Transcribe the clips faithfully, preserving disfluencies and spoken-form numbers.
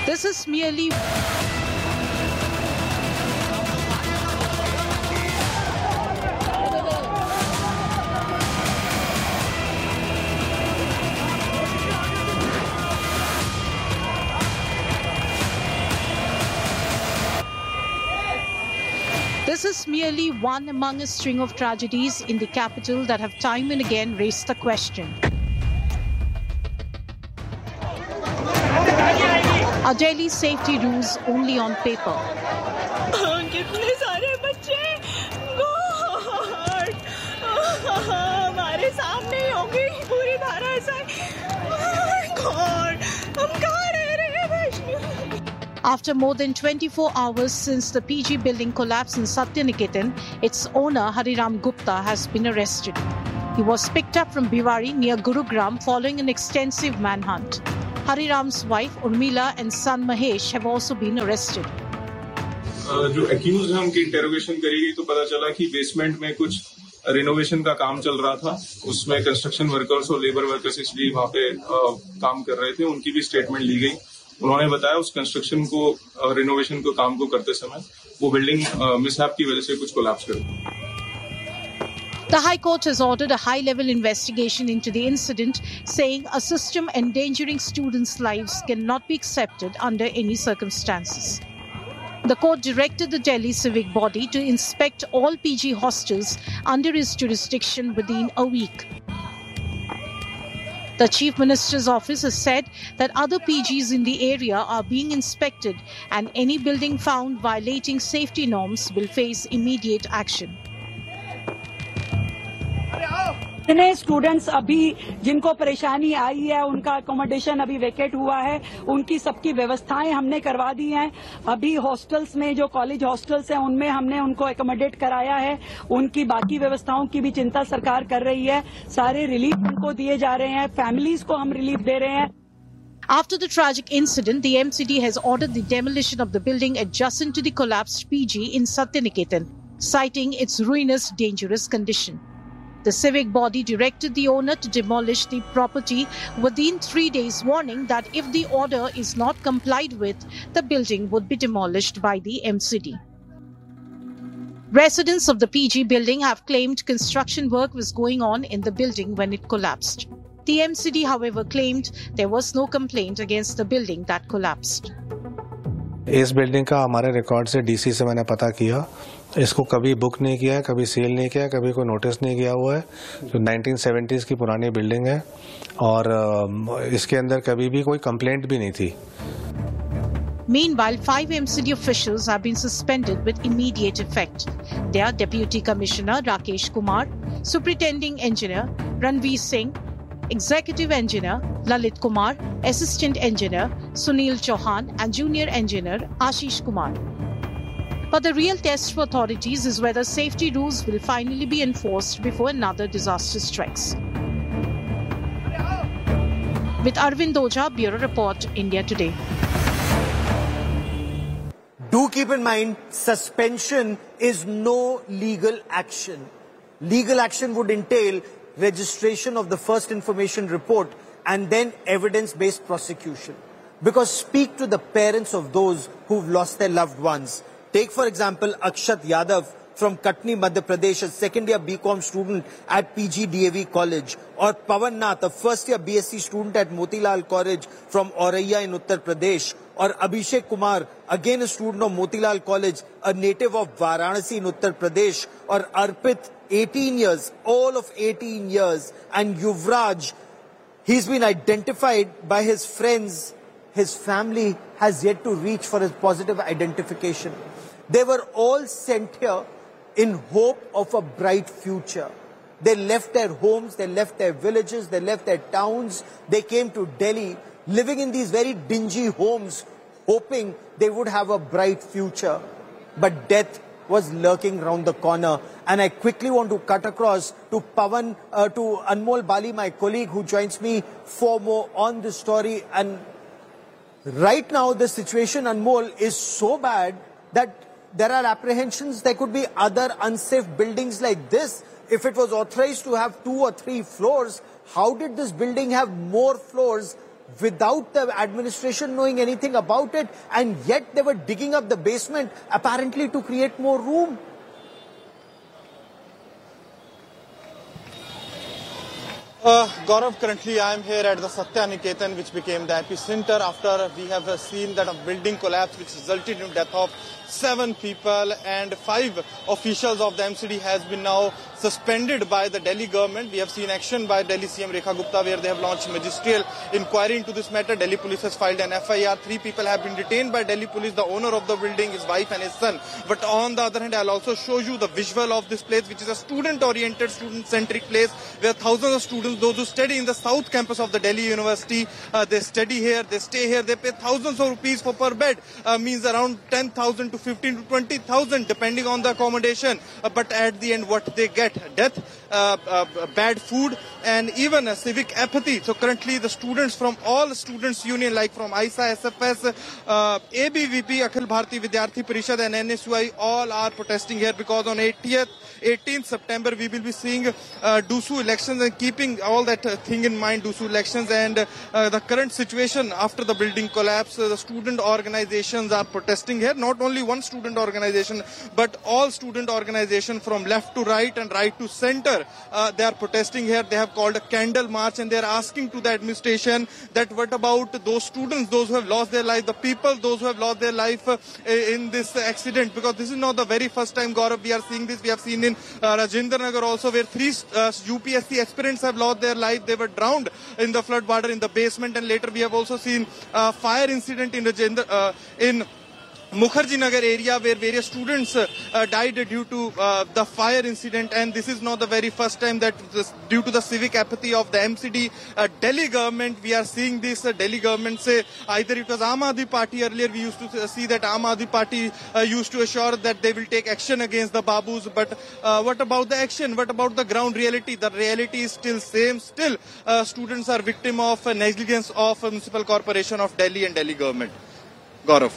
This is merely This is merely one among a string of tragedies in the capital that have time and again raised the question. Are Delhi's safety rules only on paper? कितने सारे बच्चे God हमारे सामने ही होगी पूरी धारा ऐसा God हम कहाँ रह रहे हैं Vaishno? After more than twenty-four hours since the P G building collapsed in Satyaniketan, its owner Hariram Gupta has been arrested. He was picked up from Bhiwadi near Gurugram following an extensive manhunt. Hariram's wife Urmila and son Mahesh have also been arrested. जो accused है उनकी interrogation करी गई तो पता चला कि basement में कुछ रिनोवेशन का काम चल रहा था. उसमें कंस्ट्रक्शन वर्कर्स और लेबर वर्कर्स इसलिए वहां पे काम कर रहे थे. उनकी भी स्टेटमेंट ली गई. उन्होंने बताया उस कंस्ट्रक्शन को रिनोवेशन को काम को करते समय वो बिल्डिंग मिसहैप की वजह से कुछ कोलैप्स कर गई. The High Court has ordered a high-level investigation into the incident, saying a system endangering students' lives cannot be accepted under any circumstances. The court directed the Delhi civic body to inspect all P G hostels under its jurisdiction within a week. The Chief Minister's office has said that other P Gs in the area are being inspected and any building found violating safety norms will face immediate action. जितने students अभी जिनको परेशानी आई है उनका accommodation अभी vacate हुआ है उनकी सबकी व्यवस्थाएं हमने करवा दी हैं. अभी हॉस्टल्स में जो कॉलेज हॉस्टल्स हैं उनमें हमने उनको अकोमोडेट कराया है. उनकी बाकी व्यवस्थाओं की भी चिंता सरकार कर रही है. सारे रिलीफ उनको दिए जा रहे हैं. फैमिलीज को हम रिलीफ दे रहे हैं. After the tragic incident, the M C D has ordered the demolition of the building adjacent to the collapsed P G in Satyaniketan, citing its ruinous, dangerous condition. The civic body directed the owner to demolish the property within three days, warning that if the order is not complied with, the building would be demolished by the M C D. Residents of the P G building have claimed construction work was going on in the building when it collapsed. The M C D, however, claimed there was no complaint against the building that collapsed. इस building का हमारे record से DC से मैंने पता किया. इसको कभी बुक नहीं किया है, कभी सेल नहीं किया, कभी कोई नोटिस नहीं किया हुआ है. जो नाइनटीन सेवेंटीज़ की पुरानी बिल्डिंग है और इसके अंदर कभी भी कोई कंप्लेंट भी नहीं थी. Meanwhile, five M C D officials have been suspended with immediate effect. They are Deputy Commissioner Rakesh Kumar, Superintending Engineer Ranveer Singh, Executive Engineer Lalit Kumar, Assistant Engineer Sunil Chauhan and Junior Engineer Ashish Kumar. But the real test for authorities is whether safety rules will finally be enforced before another disaster strikes. With Arvind Oja, Bureau Report, India Today. Do keep in mind, suspension is no legal action. Legal action would entail registration of the first information report and then evidence-based prosecution. Because speak to the parents of those who've lost their loved ones. Take, for example, Akshat Yadav from Katni, Madhya Pradesh, a second-year B Com student at P G D A V College. Or Pawan Nath, a first-year B S c student at Motilal College from Auraiya in Uttar Pradesh. Or Abhishek Kumar, again a student of Motilal College, a native of Varanasi in Uttar Pradesh. Or Arpit, eighteen years, all of eighteen years. And Yuvraj, he's been identified by his friends. His family has yet to reach for his positive identification. They were all sent here in hope of a bright future. They left their homes, they left their villages, they left their towns. They came to Delhi, living in these very dingy homes, hoping they would have a bright future. But death was lurking round the corner. And I quickly want to cut across to Pawan, uh, to Anmol Bali, my colleague who joins me for more on this story. And right now, the situation, Anmol, is so bad that there are apprehensions there could be other unsafe buildings like this. If it was authorized to have two or three floors, how did this building have more floors without the administration knowing anything about it, and yet they were digging up the basement apparently to create more room. Uh, Gaurav, currently I am here at the Satya Niketan, which became the epicenter after we have uh, seen that a building collapse which resulted in the death of seven people, and five officials of the M C D has been now suspended by the Delhi government. We have seen action by Delhi C M Rekha Gupta, where they have launched magisterial inquiry into this matter. Delhi police has filed an F I R. Three people have been detained by Delhi police, the owner of the building, his wife and his son. But on the other hand, I'll also show you the visual of this place, which is a student-oriented, student-centric place, where thousands of students, those who study in the south campus of the Delhi University, uh, they study here, they stay here, they pay thousands of rupees for per bed, uh, means around ten thousand to fifteen to twenty thousand depending on the accommodation. Uh, but at the end, what they get? Death, uh, uh, bad food, and even a civic apathy. So currently the students from all students union, like from I S A, S F S, uh, A B V P, Akhil Bharati Vidyarthi Parishad and N S U I, all are protesting here because on eighteenth, eighteenth September we will be seeing uh, Dusu elections, and keeping all that uh, thing in mind, Dusu elections and uh, the current situation after the building collapse, uh, the student organizations are protesting here. Not only one student organization, but all student organizations from left to right and right to center, uh, they are protesting here. They have called a candle march, and they are asking to the administration that what about those students, those who have lost their life, the people, those who have lost their life uh, in this accident, because this is not the very first time, Gaurav, we are seeing this. We have seen in uh, Rajendra Nagar also, where three uh, U P S C aspirants have lost their life. They were drowned in the flood water in the basement, and later we have also seen a fire incident in Rajendra, uh, in Mukherjee Nagar area, where various students uh, uh, died due to uh, the fire incident. And this is not the very first time that this, due to the civic apathy of the M C D, uh, Delhi government, we are seeing this. Uh, Delhi government say either it was Aam Aadmi Party. Earlier we used to see that Aam Aadmi Party uh, used to assure that they will take action against the Babus. But uh, what about the action? What about the ground reality? The reality is still same. Still uh, students are victim of uh, negligence of uh, Municipal Corporation of Delhi and Delhi government. Gaurav.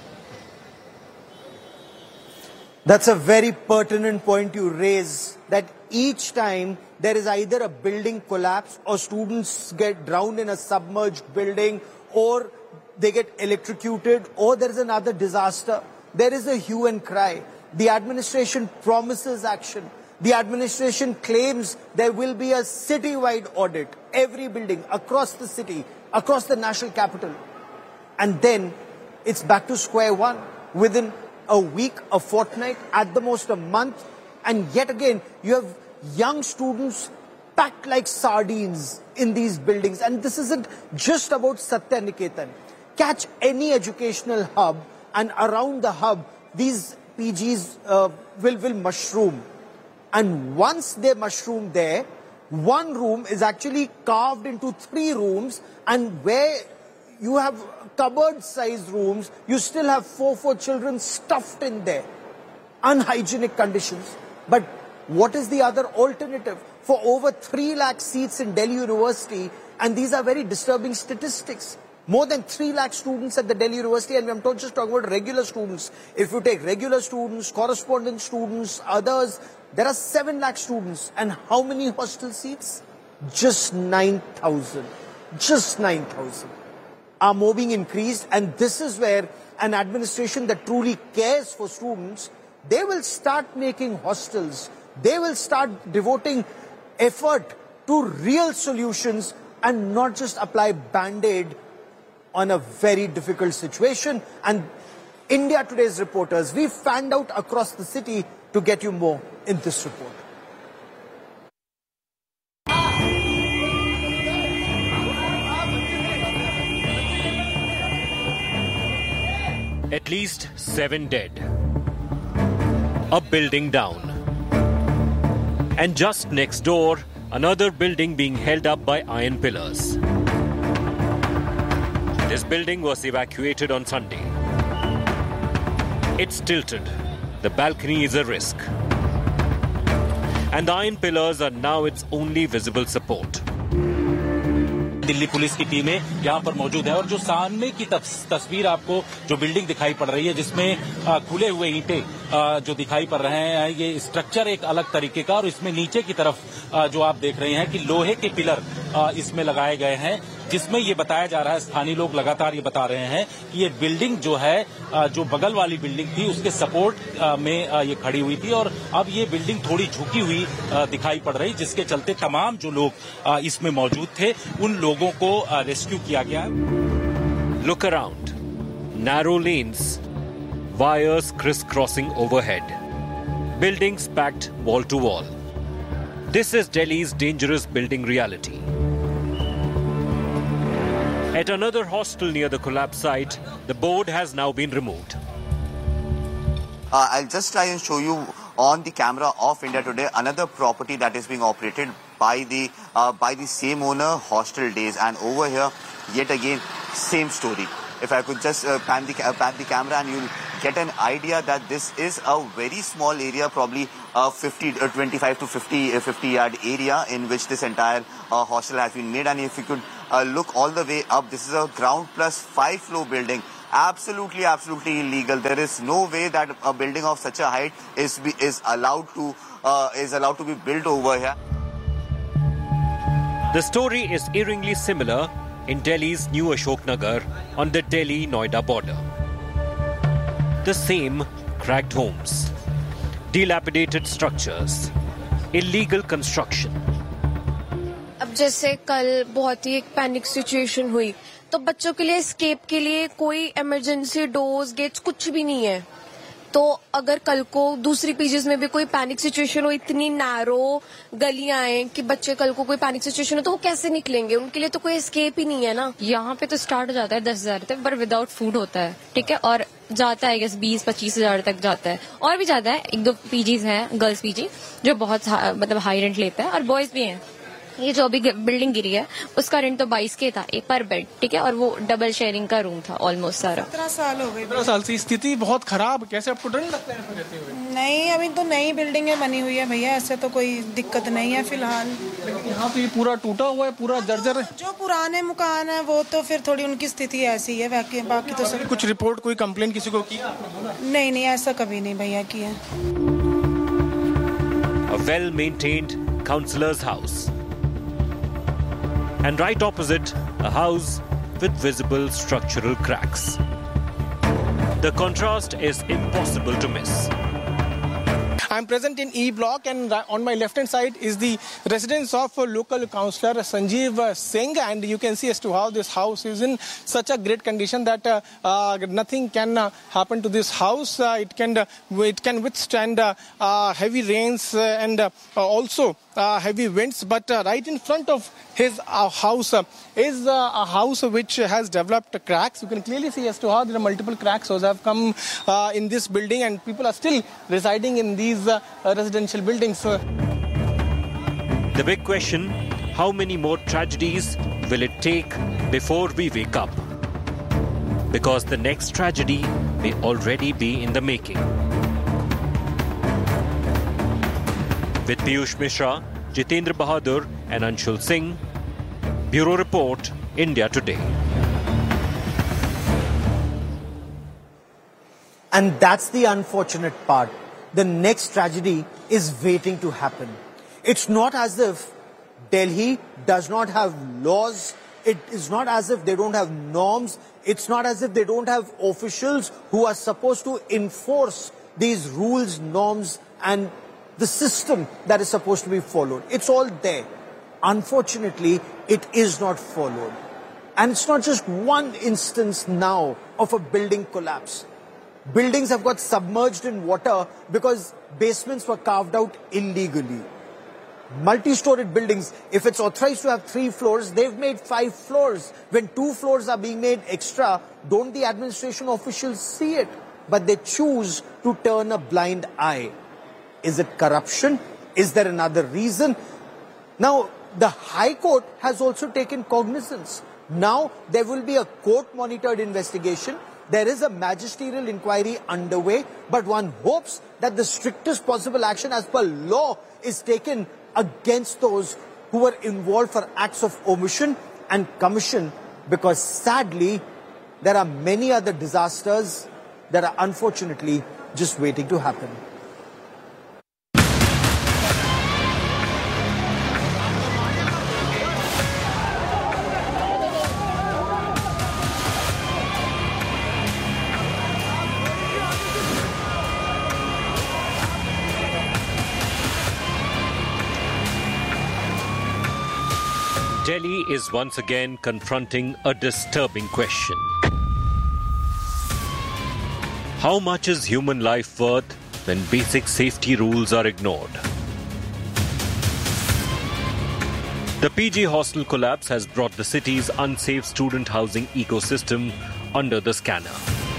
That's a very pertinent point you raise, that each time there is either a building collapse or students get drowned in a submerged building, or they get electrocuted, or there is another disaster, there is a hue and cry. The administration promises action. The administration claims there will be a city-wide audit, every building across the city, across the national capital. And then it's back to square one within a week, a fortnight, at the most a month, and yet again you have young students packed like sardines in these buildings. And this isn't just about Satya Niketan. Catch any educational hub, and around the hub these P Gs uh, will, will mushroom. And once they mushroom there, one room is actually carved into three rooms, and where you have cupboard-sized rooms, you still have four, four children stuffed in there. Unhygienic conditions. But what is the other alternative? For over three lakh seats in Delhi University, and these are very disturbing statistics. More than three lakh students at the Delhi University, and I'm not just talking about regular students. If you take regular students, correspondence students, others, there are seven lakh students. And how many hostel seats? Just nine thousand. Just nine thousand. Are mobbing increased, and this is where an administration that truly cares for students, they will start making hostels. They will start devoting effort to real solutions and not just apply band-aid on a very difficult situation. And India Today's reporters, we fanned out across the city to get you more in this report. At least seven dead. A building down. And just next door, another building being held up by iron pillars. This building was evacuated on Sunday. It's tilted. The balcony is a risk. And the iron pillars are now its only visible support. Delhi police की टीमें यहाँ पर मौजूद है, और जो सामने की तस्वीर आपको जो बिल्डिंग दिखाई पड़ रही है, जिसमें खुले हुए ईंटें जो दिखाई पड़ रहे हैं, ये स्ट्रक्चर एक अलग तरीके का, और इसमें नीचे की तरफ जो आप देख रहे हैं कि लोहे के पिलर इसमें लगाए गए हैं, जिसमें ये बताया जा रहा है, स्थानीय लोग लगातार ये बता रहे हैं कि ये बिल्डिंग जो है, जो बगल वाली बिल्डिंग थी उसके सपोर्ट में ये खड़ी हुई थी, और अब ये बिल्डिंग थोड़ी झुकी हुई दिखाई पड़ रही, जिसके चलते तमाम जो लोग इसमें मौजूद थे उन लोगों को रेस्क्यू किया गया। Look around. Narrow lanes, wires crisscrossing overhead, buildings packed wall to wall. This is Delhi's dangerous building reality. At another hostel near the collapse site, the board has now been removed. Uh, I'll just try and show you on the camera of India Today another property that is being operated by the uh, by the same owner, Hostel Days, and over here, yet again, same story. If I could just uh, pan the uh, pan the camera, and you'll get an idea that this is a very small area, probably uh, fifty, uh, twenty-five to fifty, uh, fifty yard area in which this entire uh, hostel has been made. And if you could uh, look all the way up, this is a ground plus five floor building. Absolutely, absolutely illegal. There is no way that a building of such a height is be, is allowed to uh, is allowed to be built over here. The story is eerily similar in Delhi's new Ashok Nagar on the Delhi-Noida border. The same cracked homes, dilapidated structures, illegal construction. अब जैसे कल बहुत ही एक panic situation हुई, तो बच्चों के लिए एस्केप के लिए कोई इमरजेंसी डोर्स, गेट्स कुछ भी नहीं है। तो अगर कल को दूसरी पीजीज में भी कोई पैनिक सिचुएशन हो, इतनी नैरो गलियां हैं कि बच्चे कल को कोई पैनिक सिचुएशन हो तो वो कैसे निकलेंगे? उनके लिए तो कोई एस्केप ही नहीं है ना। यहाँ पे तो स्टार्ट हो जाता है दस हजार तक, पर विदाउट फूड होता है, ठीक है, और जाता है गेस बीस पच्चीस हजार तक जाता है, और भी जाता है। एक दो पीजीज हैं, गर्ल्स पीजी, जो बहुत मतलब हाई रेंट लेता है, और बॉयज भी हैं। ये जो अभी बिल्डिंग गिरी है उसका रेंट तो बाईस के था एक पर बेड, ठीक है, और वो डबल शेयरिंग का रूम था ऑलमोस्ट सारा। सत्रह साल हो गए। सत्रह साल से स्थिति बहुत खराब। कैसे आपको डर लगता है यहाँ रहते हुए? नहीं, अभी तो नई बिल्डिंगें बनी हुई है भैया, ऐसे तो कोई दिक्कत नहीं है फिलहाल। लेकिन यहाँ तो ये पूरा टूटा हुआ है, पूरा जर्जर है। जो पुराने मकान है वो तो फिर थोड़ी उनकी स्थिति ऐसी है, बाकी बाकी तो सब। कुछ रिपोर्ट, कोई कंप्लेन किसी को की? नहीं नहीं, ऐसा कभी नहीं भैया किया। A well-maintained councillor's house. And right opposite, a house with visible structural cracks. The contrast is impossible to miss. I'm present in E block, and on my left hand side is the residence of local councillor Sanjeev Singh, and you can see as to how this house is in such a great condition that uh, uh, nothing can uh, happen to this house. Uh, it can uh, it can withstand uh, uh, heavy rains uh, and uh, also uh, heavy winds. But uh, right in front of his uh, house uh, is uh, a house which has developed cracks. You can clearly see as to how there are multiple cracks that have come uh, in this building, and people are still residing in these uh, residential buildings. The big question, how many more tragedies will it take before we wake up? Because the next tragedy may already be in the making. With Piyush Mishra, Jitendra Bahadur and Anshul Singh, Bureau Report, India Today. And that's the unfortunate part. The next tragedy is waiting to happen. It's not as if Delhi does not have laws. It is not as if they don't have norms. It's not as if they don't have officials who are supposed to enforce these rules, norms, and the system that is supposed to be followed. It's all there. Unfortunately, it is not followed. And it's not just one instance now of a building collapse. Buildings have got submerged in water because basements were carved out illegally. Multi-storied buildings, if it's authorized to have three floors, they've made five floors. When two floors are being made extra, don't the administration officials see it? But they choose to turn a blind eye. Is it corruption? Is there another reason? Now, the High Court has also taken cognizance. Now, there will be a court-monitored investigation. There is a magisterial inquiry underway, but one hopes that the strictest possible action as per law is taken against those who were involved for acts of omission and commission, because sadly, there are many other disasters that are unfortunately just waiting to happen. Delhi is once again confronting a disturbing question. How much is human life worth when basic safety rules are ignored? The P G hostel collapse has brought the city's unsafe student housing ecosystem under the scanner.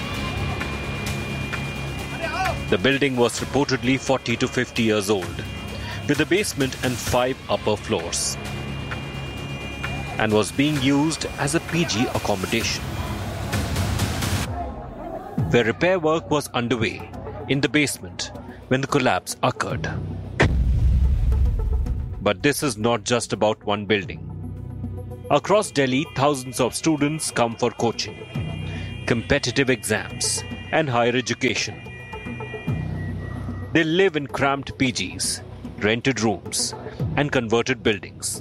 The building was reportedly forty to fifty years old, with a basement and five upper floors, and was being used as a P G accommodation, where repair work was underway in the basement when the collapse occurred. But this is not just about one building. Across Delhi, thousands of students come for coaching, competitive exams, and higher education. They live in cramped P Gs, rented rooms, and converted buildings,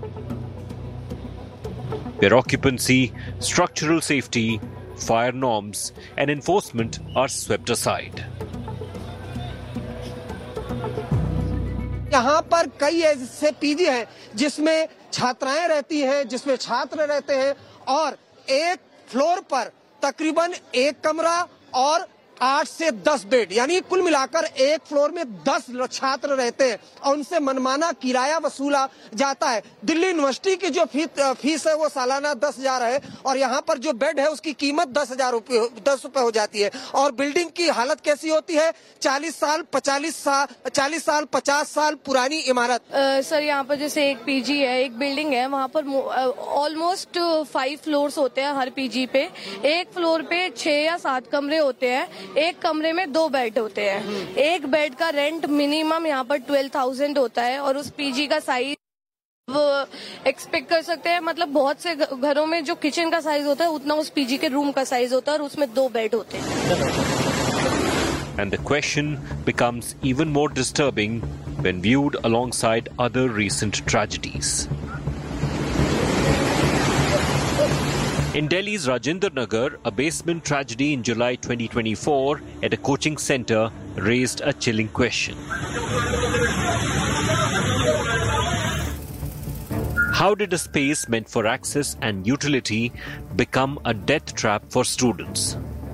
where occupancy, structural safety, fire norms, and enforcement are swept aside. यहाँ पर कई ऐसे PG हैं जिसमें छात्राएं रहती हैं, जिसमें छात्र रहते हैं, और एक फ्लोर पर तकरीबन एक कमरा और आठ से दस बेड, यानी कुल मिलाकर एक फ्लोर में दस छात्र रहते हैं और उनसे मनमाना किराया वसूला जाता है। दिल्ली यूनिवर्सिटी की जो फी, फीस है वो सालाना दस हजार है और यहाँ पर जो बेड है उसकी कीमत दस हजार रुपये दस रुपए हो जाती है। और बिल्डिंग की हालत कैसी होती है? चालीस साल पचालीस साल चालीस साल पचास साल पुरानी इमारत। सर यहाँ पर जैसे एक पीजी है, एक बिल्डिंग है, वहाँ पर ऑलमोस्ट फाइव फ्लोर्स होते हैं हर पीजी पे। एक फ्लोर पे छह या सात कमरे होते हैं, एक कमरे में दो बेड होते हैं। एक बेड का रेंट मिनिमम यहाँ पर ट्वेल्व थाउजेंड होता है और उस पीजी का साइज वो एक्सपेक्ट कर सकते हैं, मतलब बहुत से घरों में जो किचन का साइज होता है उतना उस पीजी के रूम का साइज होता है और उसमें दो बेड होते हैं। And the question becomes even more disturbing when viewed alongside other recent tragedies. In Delhi's Rajinder Nagar, a basement tragedy in July twenty twenty-four at a coaching center raised a chilling question. How did a space meant for access and utility become a death trap for students?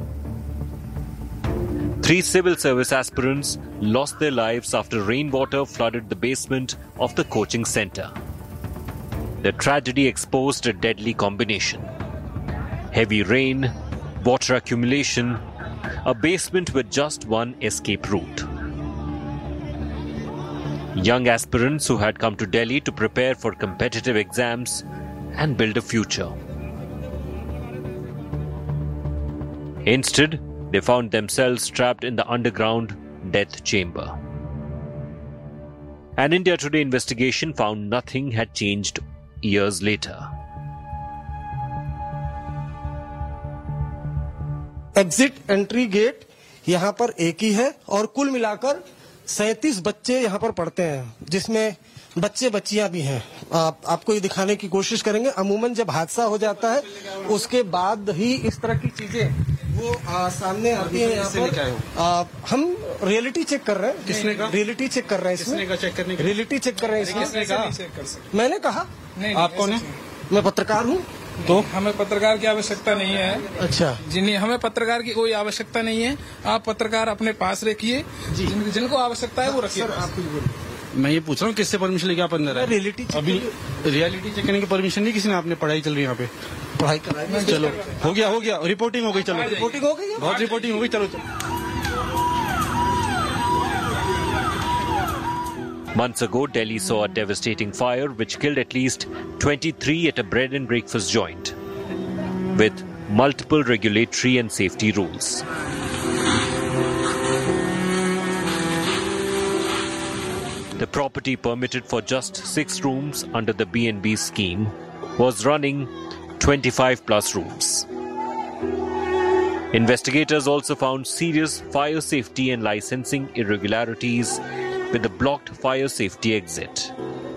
Three civil service aspirants lost their lives after rainwater flooded the basement of the coaching center. The tragedy exposed a deadly combination: heavy rain, water accumulation, a basement with just one escape route. Young aspirants who had come to Delhi to prepare for competitive exams and build a future. Instead, they found themselves trapped in the underground death chamber. An India Today investigation found nothing had changed years later. Exit entry gate यहाँ पर एक ही है और कुल मिलाकर सैंतीस बच्चे यहाँ पर पढ़ते हैं, जिसमें बच्चे बच्चियां भी हैं। आप, आपको ये दिखाने की कोशिश करेंगे। अमूमन जब हादसा हो जाता है उसके बाद ही इस तरह की चीजें वो आ, सामने आती है। यहाँ पर आ, हम रियलिटी चेक कर रहे हैं। किसने कहा? रियलिटी चेक कर रहे हैं इसमें। किसने चेक करने? रियलिटी चेक कर रहे हैं इसमें। किसने कहा? मैंने कहा। आप कौन है? मैं पत्रकार हूँ। तो हमें पत्रकार की आवश्यकता नहीं है। अच्छा, जिन्हें हमें पत्रकार की कोई आवश्यकता नहीं है। आप पत्रकार अपने पास रखिए, जिन, जिनको आवश्यकता है वो रखिए। मैं ये पूछ रहा हूँ किससे परमिशन लेके आप अंदर आए? रियलिटी अभी रियलिटी चेक करने की परमिशन नहीं किसी ने। आपने पढ़ाई चल रही है यहाँ पे, पढ़ाई कर रहा है। चलो हो गया हो गया रिपोर्टिंग हो गई। चलो रिपोर्टिंग हो गई, बहुत रिपोर्टिंग हो गई। चलो चलो। Months ago, Delhi saw a devastating fire which killed at least twenty-three at a bread and breakfast joint, with multiple regulatory and safety rules. The property, permitted for just six rooms under the B and B scheme, was running twenty-five plus rooms. Investigators also found serious fire safety and licensing irregularities with the blocked fire safety exit.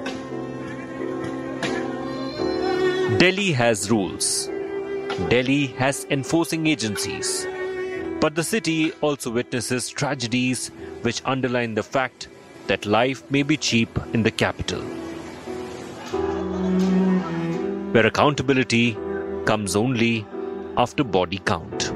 Delhi has rules. Delhi has enforcing agencies. But the city also witnesses tragedies which underline the fact that life may be cheap in the capital, where accountability comes only after body count.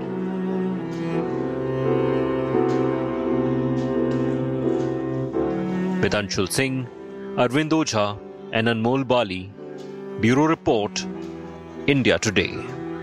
With Anshul Singh, Arvind Ojha and Anmol Bali, Bureau Report, India Today.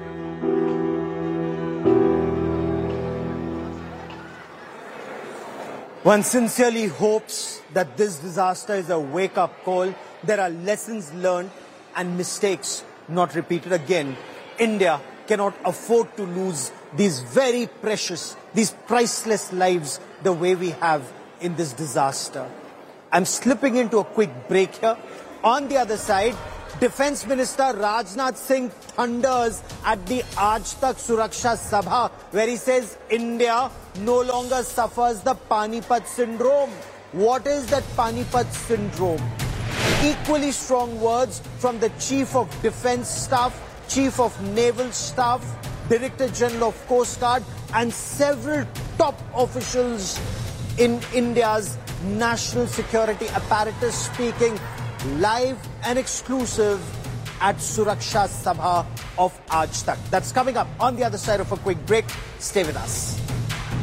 One sincerely hopes that this disaster is a wake-up call. There are lessons learned and mistakes not repeated again. India cannot afford to lose these very precious, these priceless lives the way we have in this disaster. I'm slipping into a quick break here. On the other side, Defence Minister Rajnath Singh thunders at the Aaj Tak Suraksha Sabha, where he says India no longer suffers the Panipat syndrome. What is that Panipat syndrome? Equally strong words from the Chief of Defence Staff, Chief of Naval Staff, Director General of Coast Guard, and several top officials in India's national security apparatus speaking live and exclusive at Suraksha Sabha of Aaj Tak. That's coming up on the other side of a quick break. Stay with us.